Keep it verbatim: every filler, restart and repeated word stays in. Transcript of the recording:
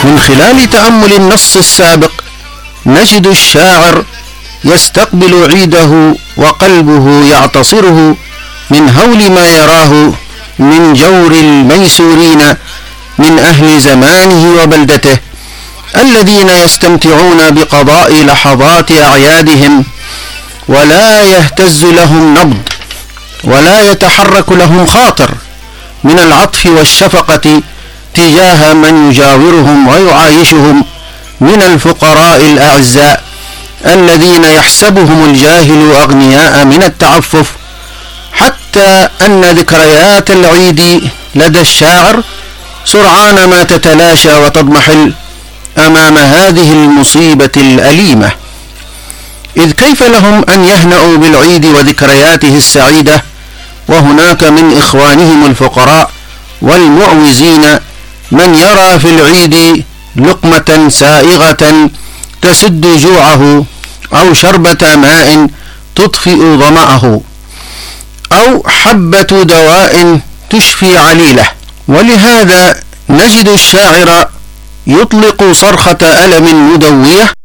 من خلال تأمل النص السابق نجد الشاعر يستقبل عيده وقلبه يعتصره من هول ما يراه من جور الميسورين من أهل زمانه وبلدته، الذين يستمتعون بقضاء لحظات أعيادهم ولا يهتز لهم نبض ولا يتحرك لهم خاطر من العطف والشفقة تجاه من يجاورهم ويعايشهم من الفقراء الأعزاء الذين يحسبهم الجاهل أغنياء من التعفف، حتى أن ذكريات العيد لدى الشاعر سرعان ما تتلاشى وتضمحل أمام هذه المصيبة الأليمة. إذ كيف لهم أن يهنأوا بالعيد وذكرياته السعيدة وهناك من إخوانهم الفقراء والمعوزين من يرى في العيد لقمة سائغة تسد جوعه أو شربة ماء تطفئ ظمأه أو حبة دواء تشفي عليله. ولهذا نجد الشاعر يطلق صرخة ألم مدوية